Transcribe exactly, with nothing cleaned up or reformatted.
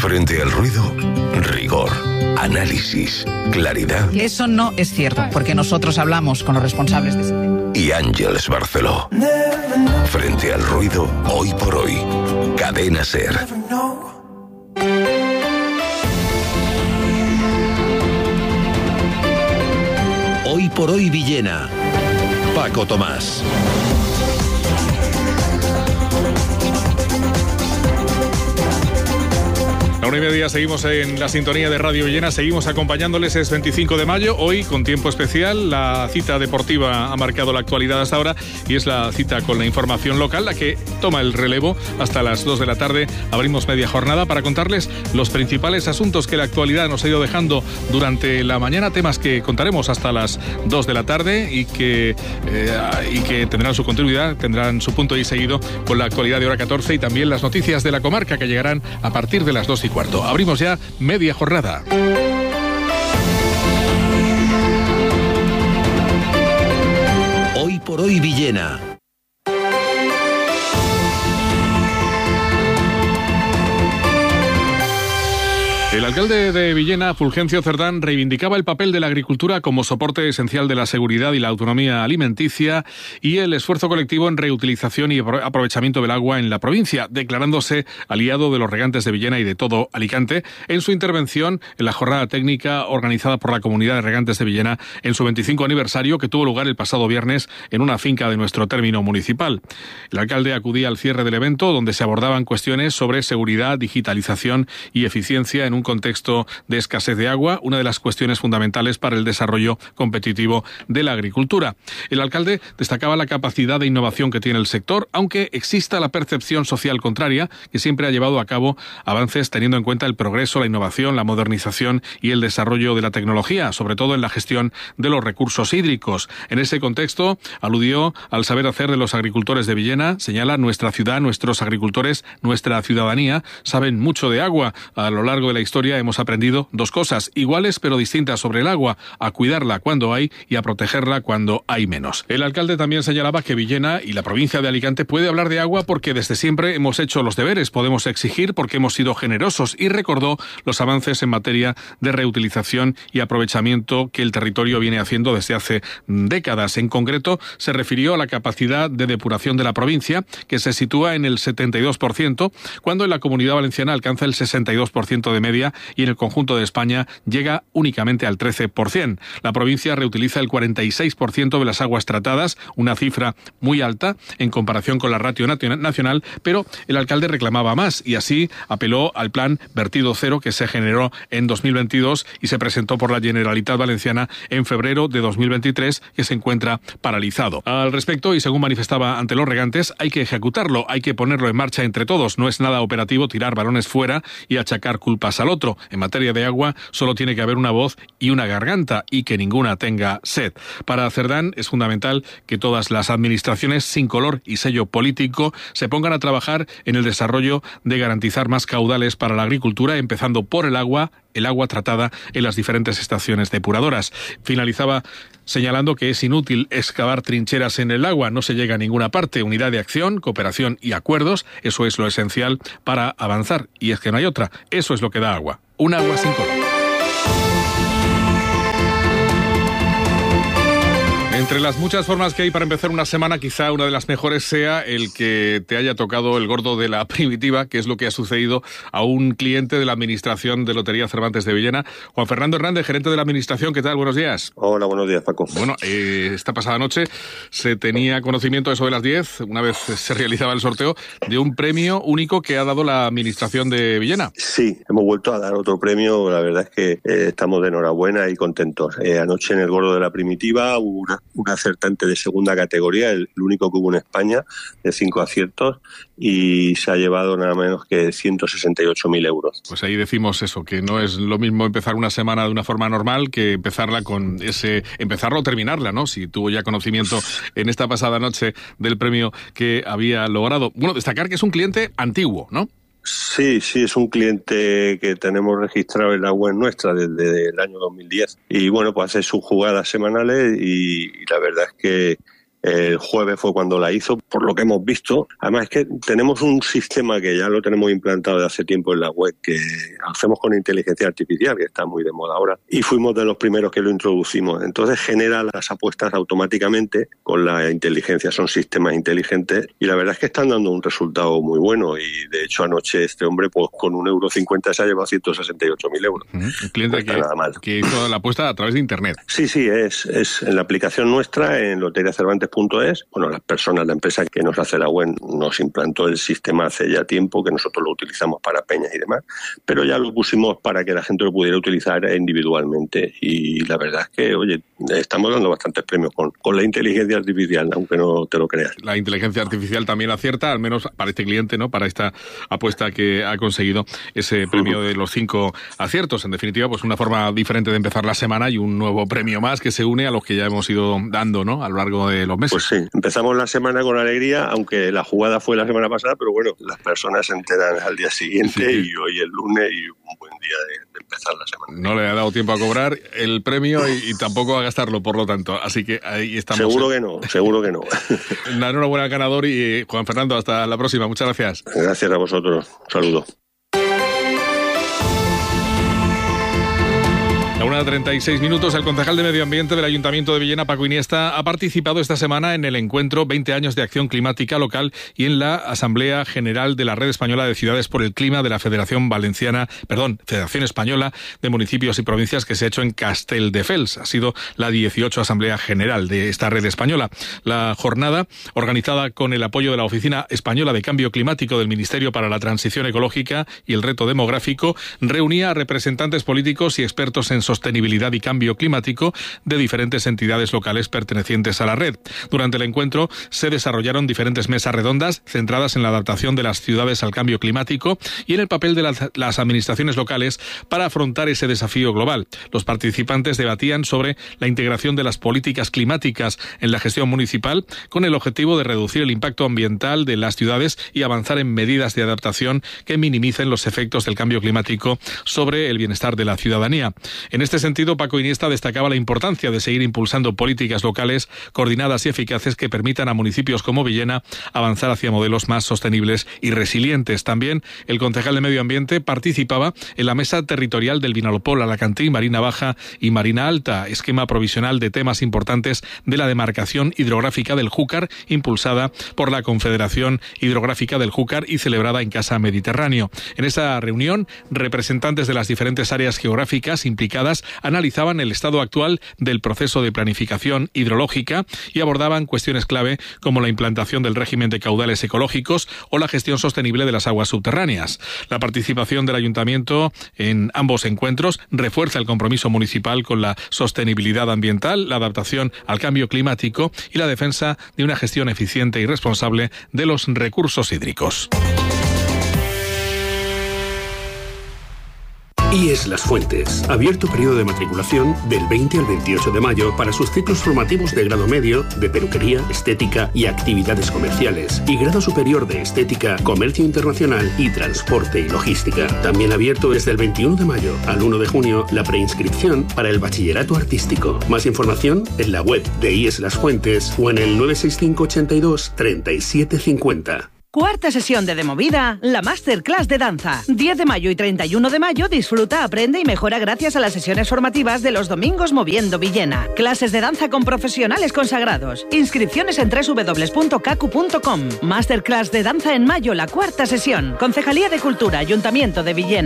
Frente al ruido, rigor, análisis, claridad. Que eso no es cierto, porque nosotros hablamos con los responsables de ese tema. Y Ángeles Barceló. Frente al ruido, hoy por hoy. Cadena SER. Hoy por hoy Villena. Paco Tomás. La una y media seguimos en la sintonía de Radio Villena, seguimos acompañándoles, es veinticinco de mayo, hoy con tiempo especial, la cita deportiva ha marcado la actualidad hasta ahora y es la cita con la información local, la que toma el relevo hasta las dos de la tarde, abrimos media jornada para contarles los principales asuntos que la actualidad nos ha ido dejando durante la mañana, temas que contaremos hasta las dos de la tarde y que, eh, y que tendrán su continuidad, tendrán su punto y seguido con la actualidad de hora catorce y también las noticias de la comarca que llegarán a partir de las dos y cuarto. Abrimos ya media jornada. Hoy por hoy Villena. El alcalde de Villena, Fulgencio Cerdán, reivindicaba el papel de la agricultura como soporte esencial de la seguridad y la autonomía alimenticia y el esfuerzo colectivo en reutilización y aprovechamiento del agua en la provincia, declarándose aliado de los regantes de Villena y de todo Alicante en su intervención en la jornada técnica organizada por la Comunidad de Regantes de Villena en su veinticinco aniversario que tuvo lugar el pasado viernes en una finca de nuestro término municipal. El alcalde acudía al cierre del evento donde se abordaban cuestiones sobre seguridad, digitalización y eficiencia en un contexto de escasez de agua, una de las cuestiones fundamentales para el desarrollo competitivo de la agricultura. El alcalde destacaba la capacidad de innovación que tiene el sector, aunque exista la percepción social contraria, que siempre ha llevado a cabo avances teniendo en cuenta el progreso, la innovación, la modernización y el desarrollo de la tecnología, sobre todo en la gestión de los recursos hídricos. En ese contexto, aludió al saber hacer de los agricultores de Villena, señala nuestra ciudad, nuestros agricultores, nuestra ciudadanía, saben mucho de agua. A lo largo de la historia hemos aprendido dos cosas iguales pero distintas sobre el agua, a cuidarla cuando hay y a protegerla cuando hay menos. El alcalde también señalaba que Villena y la provincia de Alicante puede hablar de agua porque desde siempre hemos hecho los deberes, podemos exigir porque hemos sido generosos y recordó los avances en materia de reutilización y aprovechamiento que el territorio viene haciendo desde hace décadas. En concreto, se refirió a la capacidad de depuración de la provincia, que se sitúa en el setenta y dos por ciento, cuando en la Comunidad Valenciana alcanza el sesenta y dos por ciento de media y en el conjunto de España llega únicamente al trece por ciento. La provincia reutiliza el cuarenta y seis por ciento de las aguas tratadas, una cifra muy alta en comparación con la ratio nacional, pero el alcalde reclamaba más y así apeló al plan Vertido Cero que se generó en dos mil veintidós y se presentó por la Generalitat Valenciana en febrero de dos mil veintitrés, que se encuentra paralizado. Al respecto, y según manifestaba ante los regantes, hay que ejecutarlo, hay que ponerlo en marcha entre todos. No es nada operativo tirar balones fuera y achacar culpas al otro. En materia de agua solo tiene que haber una voz y una garganta y que ninguna tenga sed. Para Cerdán es fundamental que todas las administraciones sin color y sello político se pongan a trabajar en el desarrollo de garantizar más caudales para la agricultura, empezando por el agua, el agua tratada en las diferentes estaciones depuradoras. Finalizaba señalando que es inútil excavar trincheras en el agua, no se llega a ninguna parte. Unidad de acción, cooperación y acuerdos, eso es lo esencial para avanzar. Y es que no hay otra, eso es lo que da agua. Un agua sin color. Entre las muchas formas que hay para empezar una semana, quizá una de las mejores sea el que te haya tocado el gordo de la primitiva, que es lo que ha sucedido a un cliente de la Administración de Lotería Cervantes de Villena. Juan Fernando Hernández, gerente de la Administración, ¿qué tal? Buenos días. Hola, buenos días, Paco. Bueno, eh, esta pasada noche se tenía conocimiento, eso de las diez, una vez se realizaba el sorteo, de un premio único que ha dado la Administración de Villena. Sí, hemos vuelto a dar otro premio, la verdad es que eh, estamos de enhorabuena y contentos. Eh, anoche en el gordo de la primitiva hubo una un acertante de segunda categoría, el, el único que hubo en España, de cinco aciertos, y se ha llevado nada menos que ciento sesenta y ocho mil euros. Pues ahí decimos eso, que no es lo mismo empezar una semana de una forma normal que empezarla con ese, empezarla o terminarla, ¿no? Si tuvo ya conocimiento en esta pasada noche del premio que había logrado. Bueno, destacar que es un cliente antiguo, ¿no? Sí, sí, es un cliente que tenemos registrado en la web nuestra desde el año dos mil diez. Y bueno, pues hace sus jugadas semanales y, y la verdad es que El jueves fue cuando la hizo, por lo que hemos visto. Además es que tenemos un sistema que ya lo tenemos implantado de hace tiempo en la web, que hacemos con inteligencia artificial, que está muy de moda ahora, y fuimos de los primeros que lo introducimos. Entonces genera las apuestas automáticamente con la inteligencia, son sistemas inteligentes, y la verdad es que están dando un resultado muy bueno, y de hecho anoche este hombre pues con un euro cincuenta se ha llevado ciento sesenta y ocho mil euros. Uh-huh. Un cliente que, que hizo la apuesta a través de internet. Sí, sí, es, es en la aplicación nuestra, en loteria cervantes punto es. Bueno, las personas, la empresa que nos hace la web nos implantó el sistema hace ya tiempo, que nosotros lo utilizamos para peñas y demás, pero ya lo pusimos para que la gente lo pudiera utilizar individualmente, y la verdad es que, oye, estamos dando bastantes premios con, con la inteligencia artificial, aunque no te lo creas. La inteligencia artificial también acierta, al menos para este cliente, ¿no? Para esta apuesta que ha conseguido ese premio de los cinco aciertos. En definitiva, pues una forma diferente de empezar la semana y un nuevo premio más que se une a los que ya hemos ido dando, ¿no? A lo largo de los meses. Pues sí, empezamos la semana con alegría, aunque la jugada fue la semana pasada, pero bueno, las personas se enteran al día siguiente, sí, sí. Y hoy es lunes y un buen día de, de empezar la semana. No le ha dado tiempo a cobrar el premio y, y tampoco a gastarlo, por lo tanto. Así que ahí estamos. Seguro que no, seguro que no. Enhorabuena al ganador y Juan Fernando, hasta la próxima. Muchas gracias. Gracias a vosotros. Un saludo. A una treinta y seis minutos, el concejal de Medio Ambiente del Ayuntamiento de Villena, Paco Iniesta, ha participado esta semana en el encuentro veinte años de acción climática local y en la Asamblea General de la Red Española de Ciudades por el Clima de la Federación Valenciana, perdón, Federación Española de Municipios y Provincias, que se ha hecho en Castelldefels. Ha sido la dieciocho Asamblea General de esta red española. La jornada, organizada con el apoyo de la Oficina Española de Cambio Climático del Ministerio para la Transición Ecológica y el Reto Demográfico, reunía a representantes políticos y expertos en sostenibilidad y cambio climático de diferentes entidades locales pertenecientes a la red. Durante el encuentro se desarrollaron diferentes mesas redondas centradas en la adaptación de las ciudades al cambio climático y en el papel de las, las administraciones locales para afrontar ese desafío global. Los participantes debatían sobre la integración de las políticas climáticas en la gestión municipal con el objetivo de reducir el impacto ambiental de las ciudades y avanzar en medidas de adaptación que minimicen los efectos del cambio climático sobre el bienestar de la ciudadanía. En este sentido, Paco Iniesta destacaba la importancia de seguir impulsando políticas locales coordinadas y eficaces que permitan a municipios como Villena avanzar hacia modelos más sostenibles y resilientes. También el concejal de Medio Ambiente participaba en la mesa territorial del Vinalopó, Alacantí, Marina Baja y Marina Alta, esquema provisional de temas importantes de la demarcación hidrográfica del Júcar, impulsada por la Confederación Hidrográfica del Júcar y celebrada en Casa Mediterráneo. En esa reunión, representantes de las diferentes áreas geográficas implicadas analizaban el estado actual del proceso de planificación hidrológica y abordaban cuestiones clave como la implantación del régimen de caudales ecológicos o la gestión sostenible de las aguas subterráneas. La participación del Ayuntamiento en ambos encuentros refuerza el compromiso municipal con la sostenibilidad ambiental, la adaptación al cambio climático y la defensa de una gestión eficiente y responsable de los recursos hídricos. I E S Las Fuentes, abierto periodo de matriculación del veinte al veintiocho de mayo para sus ciclos formativos de grado medio, de peluquería, estética y actividades comerciales, y grado superior de estética, comercio internacional y transporte y logística. También abierto desde el veintiuno de mayo al uno de junio la preinscripción para el bachillerato artístico. Más información en la web de I E S Las Fuentes o en el nueve seis cinco ochenta y dos treinta y siete cincuenta. Cuarta sesión de Demovida, la Masterclass de danza. diez de mayo y treinta y uno de mayo disfruta, aprende y mejora gracias a las sesiones formativas de los domingos Moviendo Villena. Clases de danza con profesionales consagrados. Inscripciones en doble u doble u doble u punto cacu punto com. Masterclass de danza en mayo, la cuarta sesión. Concejalía de Cultura, Ayuntamiento de Villena.